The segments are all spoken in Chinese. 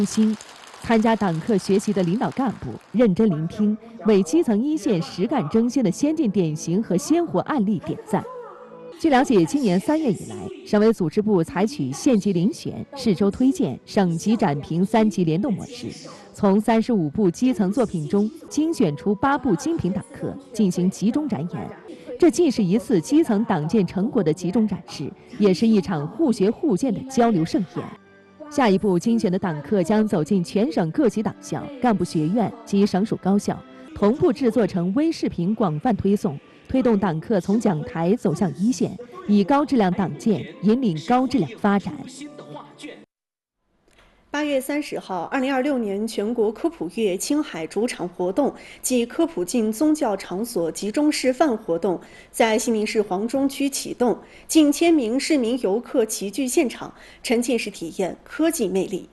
心。参加党课学习的领导干部认真聆听，为基层一线实干争先的先进典型和鲜活案例点赞。据了解，今年3月以来，省委组织部采取县级遴选、市州推荐、省级展评3级联动模式，从35部基层作品中精选出8部精品党课进行集中展演。这既是一次基层党建成果的集中展示，也是一场互学互鉴的交流盛宴。下一步精选的党课将走进全省各级党校、干部学院及省属高校，同步制作成微视频广泛推送，推动党课从讲台走向一线，以高质量党建引领高质量发展。 8月30号，2026年全国科普月青海主场活动暨科普进宗教场所集中示范活动在西宁市黄中区启动，近1000名市民游客齐聚现场，沉浸式体验科技魅力。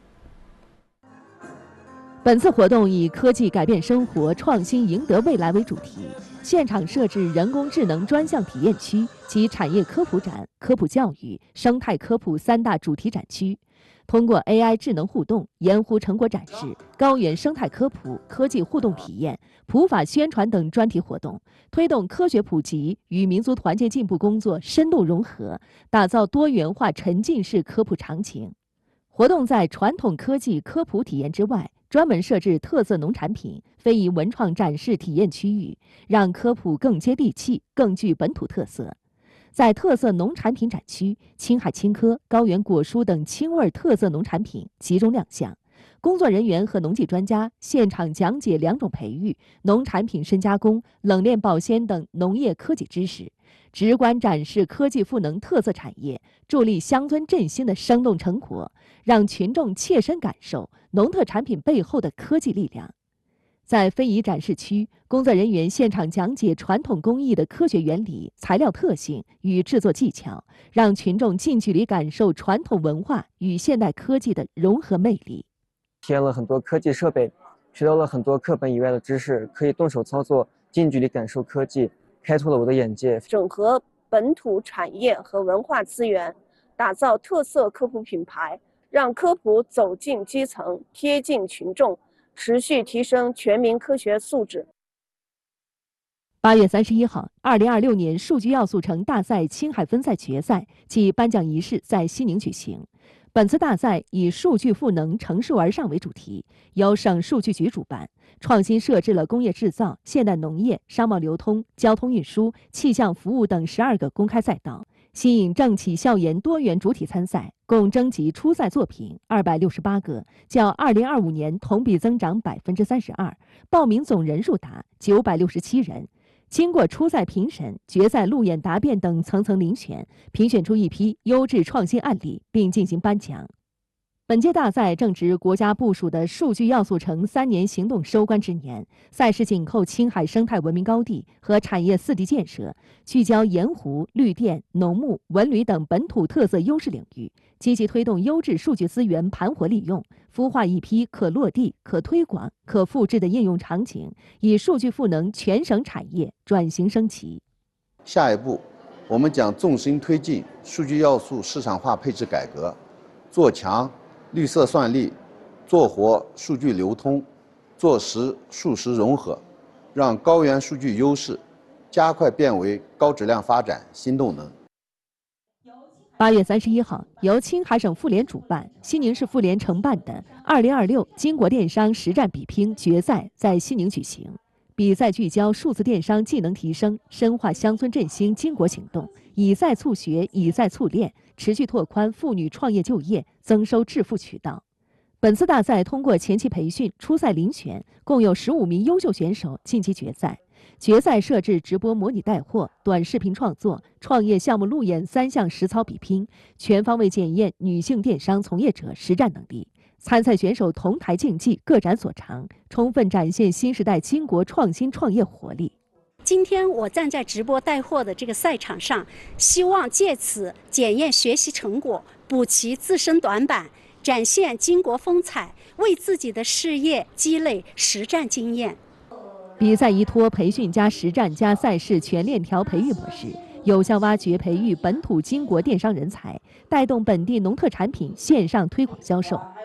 本次活动以科技改变生活、创新赢得未来为主题，现场设置人工智能专项体验区及产业科普展、科普教育、生态科普3大主题展区。通过 AI 智能互动、盐湖成果展示、高原生态科普、科技互动体验、普法宣传等专题活动，推动科学普及与民族团结进步工作深度融合，打造多元化沉浸式科普场景。活动在传统科技科普体验之外，专门设置特色农产品、非遗文创展示体验区域，让科普更接地气、更具本土特色。在特色农产品展区，青海青稞、高原果蔬等青味特色农产品集中亮相。工作人员和农技专家现场讲解2种培育、农产品深加工、冷链保鲜等农业科技知识，直观展示科技赋能特色产业、助力乡村振兴的生动成果，让群众切身感受农特产品背后的科技力量。在非遗展示区，工作人员现场讲解传统工艺的科学原理、材料特性与制作技巧，让群众近距离感受传统文化与现代科技的融合魅力。 体验了很多科技设备，学到了很多课本以外的知识，可以动手操作，近距离感受科技，开拓了我的眼界。 整合本土产业和文化资源，打造特色科普品牌，让科普走进基层，贴近群众，持续提升全民科学素质。 8月31号，2026年数据要素城大赛青海分赛决赛暨颁奖仪式在西宁举行。本次大赛以数据赋能、乘数而上为主题，由省数据局主办，创新设置了工业制造、现代农业、商贸流通、交通运输、气象服务等12个公开赛道，吸引政企校研多元主体参赛，共征集初赛作品268个，较2025年同比增长32%，报名总人数达967人。经过初赛评审、决赛路演答辩等层层遴选，评选出一批优质创新案例，并进行颁奖。本届大赛正值国家部署的数据要素城3年行动收官之年，赛事紧扣青海生态文明高地和产业4地建设，聚焦盐湖、绿电、农牧、文旅等本土特色优势领域，积极推动优质数据资源盘活利用，孵化一批可落地、可推广、可复制的应用场景，以数据赋能全省产业转型升级。 下一步，我们将重心推进数据要素市场化配置改革，做强绿色算力，做活数据流通，做实数实融合，让高原数据优势加快变为高质量发展新动能。 8月31号，由青海省妇联主办、西宁市妇联承办的2026金国电商实战比拼决赛在西宁举行。比赛聚焦数字电商技能提升，深化乡村振兴金国行动，以赛促学，以赛促练，持续拓宽妇女创业就业、增收致富渠道。本次大赛通过前期培训、初赛遴选，共有15名优秀选手晋级决赛。决赛设置直播模拟带货、短视频创作、创业项目路演3项实操比拼，全方位检验女性电商从业者实战能力。参赛选手同台竞技，各展所长，充分展现新时代金国创新创业活力。 今天我站在直播带货的这个赛场上，希望借此检验学习成果，补齐自身短板，展现金国风采，为自己的事业积累实战经验。 比赛依托培训加实战加赛事全链条培育模式，有效挖掘培育本土金国电商人才，带动本地农特产品线上推广销售。